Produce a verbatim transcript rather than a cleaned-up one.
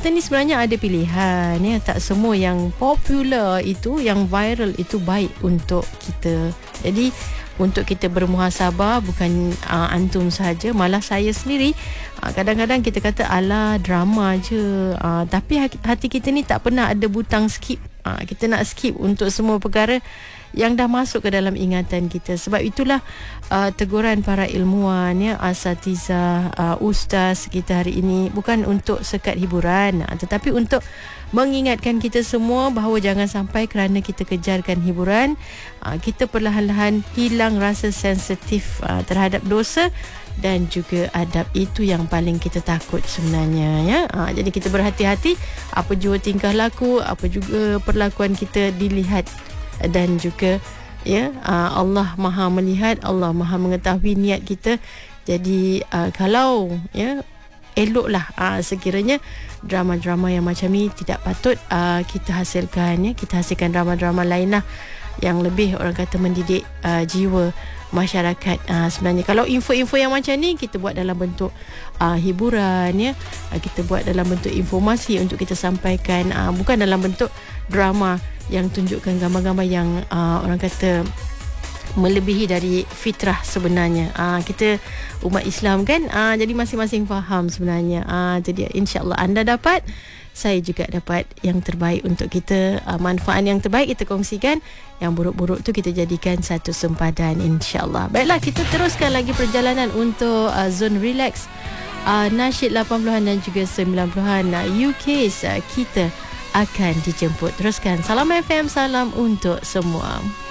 kita ni sebenarnya ada pilihan ya. Tak semua yang popular itu, yang viral itu baik untuk kita. Jadi untuk kita bermuhasabah, bukan uh, antum sahaja, malah saya sendiri uh, kadang-kadang kita kata ala drama je, uh, tapi hati kita ni tak pernah ada butang skip. uh, Kita nak skip untuk semua perkara yang dah masuk ke dalam ingatan kita. Sebab itulah uh, teguran para ilmuwan ya, asatizah, uh, ustaz kita hari ini bukan untuk sekat hiburan, uh, tetapi untuk mengingatkan kita semua bahawa jangan sampai kerana kita kejarkan hiburan, uh, kita perlahan-lahan hilang rasa sensitif uh, terhadap dosa dan juga adab. Itu yang paling kita takut sebenarnya ya. Uh, jadi kita berhati-hati apa jua tingkah laku, apa juga perlakuan kita dilihat, dan juga ya uh, Allah Maha melihat, Allah Maha mengetahui niat kita. Jadi uh, kalau ya eloklah uh, sekiranya drama-drama yang macam ni tidak patut uh, kita hasilkan ya. Kita hasilkan drama-drama lain lah yang lebih, orang kata, mendidik uh, jiwa masyarakat. Uh, sebenarnya kalau info-info yang macam ni kita buat dalam bentuk uh, hiburan ya, uh, kita buat dalam bentuk informasi untuk kita sampaikan, uh, bukan dalam bentuk drama yang tunjukkan gambar-gambar yang uh, orang kata melebihi dari fitrah sebenarnya. Uh, kita umat Islam kan, uh, jadi masing-masing faham sebenarnya. Uh, jadi insya-Allah anda dapat, saya juga dapat yang terbaik untuk kita. Uh, manfaat yang terbaik kita kongsikan, yang buruk-buruk tu kita jadikan satu sempadan, insya-Allah. Baiklah, kita teruskan lagi perjalanan untuk uh, zone relax, uh, nasyid lapan puluhan dan juga sembilan puluhan. uh, U K uh, kita akan dijemput. Teruskan Salam F M, salam untuk semua.